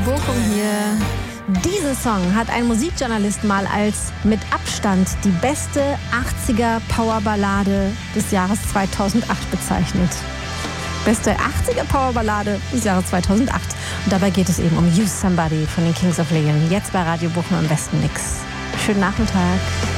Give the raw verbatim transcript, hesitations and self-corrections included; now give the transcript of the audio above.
Bochum hier. Diesen Song hat ein Musikjournalist mal als mit Abstand die beste achtziger Powerballade des Jahres zweitausendacht bezeichnet. Beste achtziger Powerballade des Jahres zweitausendacht. Und dabei geht es eben um Use Somebody von den Kings of Leon. Jetzt bei Radio Bochum im Westen Mix. Schönen Nachmittag.